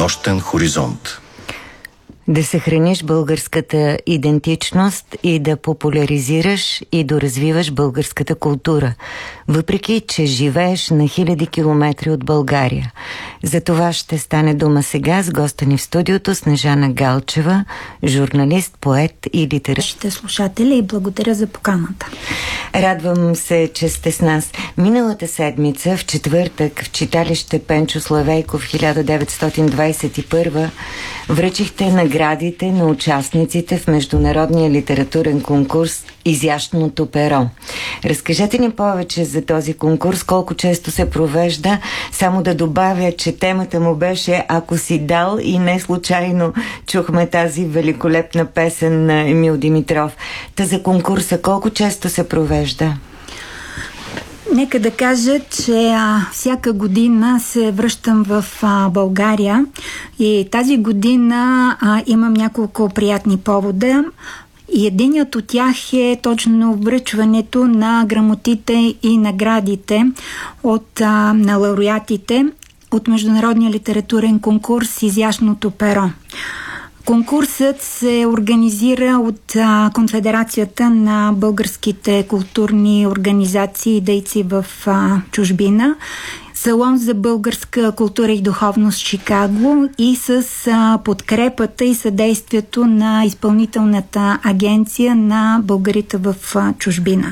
Нощен хоризонт. Да съхраниш българската идентичност и да популяризираш и доразвиваш българската култура, въпреки че живееш на хиляди километри от България. За това ще стане дума сега с госта ни в студиото Снежана Галчева, журналист, поет и литератор. Ще слушатели и благодаря за поканата. Радвам се, че сте с нас. Миналата седмица, в четвъртък, в читалище Пенчо Славейков 1921, връчихте наградите на участниците в международния литературен конкурс «Изящното перо». Разкажете ни повече за този конкурс, колко често се провежда. Само да добавя, че темата му беше «Ако си дал», и не случайно чухме тази великолепна песен на Емил Димитров. Та за конкурса колко често се провежда? Нека да кажа, че всяка година се връщам в България и тази година имам няколко приятни повода. И единият от тях е точно връчването на грамотите и наградите на лауреатите от Международния литературен конкурс «Изящното перо». Конкурсът се организира от Конфедерацията на българските културни организации и дейци в чужбина, Салон за българска култура и духовност Чикаго и с подкрепата и съдействието на изпълнителната агенция на българите в чужбина.